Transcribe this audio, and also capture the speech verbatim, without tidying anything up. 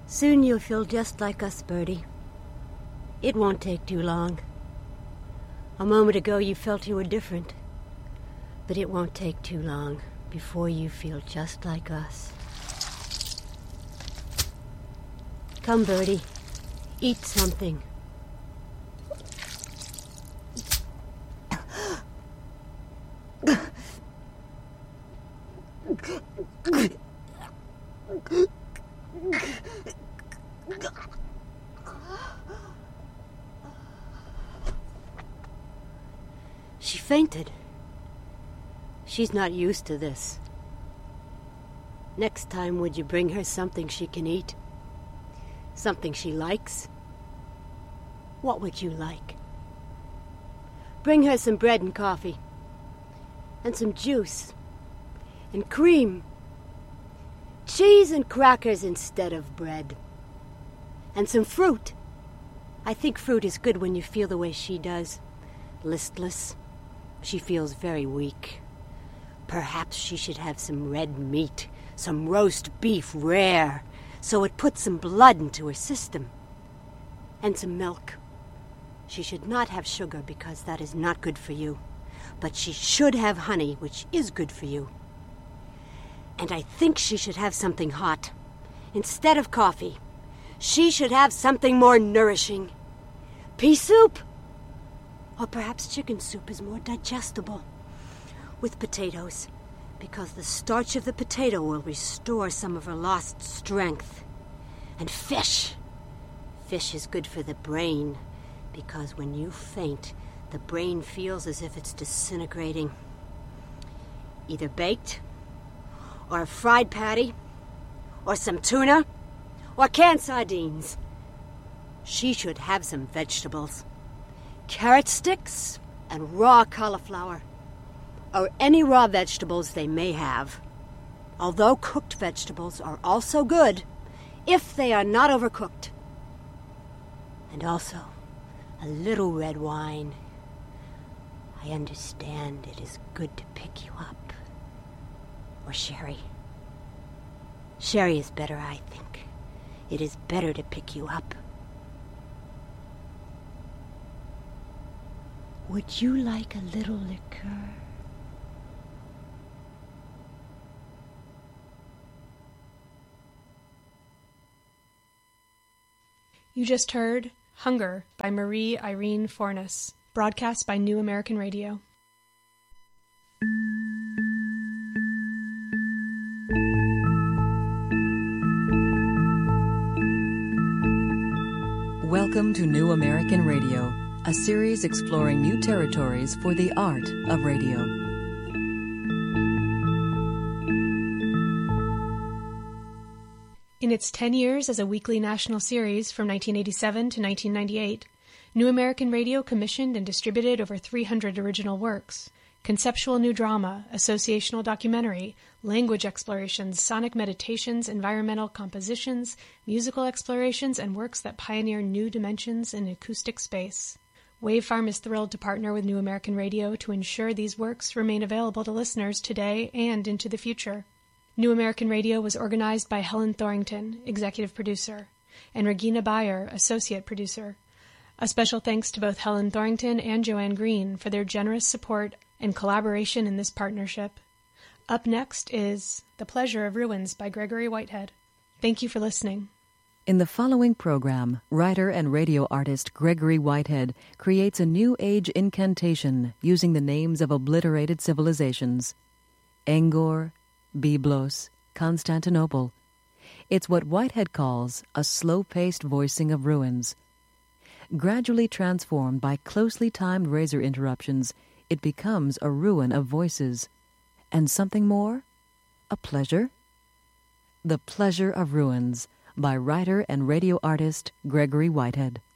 Soon you'll feel just like us, Birdie. It won't take too long. A moment ago you felt you were different, but it won't take too long before you feel just like us. Come, Birdie, eat something. She fainted. She's not used to this. Next time, would you bring her something she can eat? Something she likes? What would you like? Bring her some bread and coffee, and some juice, and cream, cheese and crackers instead of bread, and some fruit. I think fruit is good when you feel the way she does, listless. She feels very weak. Perhaps she should have some red meat, some roast beef rare, so it puts some blood into her system. And some milk. She should not have sugar because that is not good for you. But she should have honey, which is good for you. And I think she should have something hot. Instead of coffee, she should have something more nourishing. Pea soup? Or perhaps chicken soup is more digestible. With potatoes, because the starch of the potato will restore some of her lost strength. And fish. Fish is good for the brain, because when you faint, the brain feels as if it's disintegrating. Either baked, or a fried patty, or some tuna, or canned sardines. She should have some vegetables. Carrot sticks and raw cauliflower, or any raw vegetables they may have. Although cooked vegetables are also good if they are not overcooked. And also a little red wine. I understand it is good to pick you up. Or sherry. Sherry is better, I think. It is better to pick you up. Would you like a little liquor? You just heard Hunger by Marie Irene Fornes, broadcast by New American Radio. Welcome to New American Radio, a series exploring new territories for the art of radio. In its ten years as a weekly national series from nineteen eighty-seven to nineteen ninety-eight, New American Radio commissioned and distributed over three hundred original works. Conceptual new drama, associational documentary, language explorations, sonic meditations, environmental compositions, musical explorations, and works that pioneer new dimensions in acoustic space. Wavefarm is thrilled to partner with New American Radio to ensure these works remain available to listeners today and into the future. New American Radio was organized by Helen Thorington, executive producer, and Regina Bayer, associate producer. A special thanks to both Helen Thorington and Joanne Green for their generous support and collaboration in this partnership. Up next is The Pleasure of Ruins by Gregory Whitehead. Thank you for listening. In the following program, writer and radio artist Gregory Whitehead creates a New Age incantation using the names of obliterated civilizations. Angor, Byblos, Constantinople. It's what Whitehead calls a slow-paced voicing of ruins. Gradually transformed by closely timed razor interruptions, it becomes a ruin of voices. And something more? A pleasure? The Pleasure of Ruins by writer and radio artist Gregory Whitehead.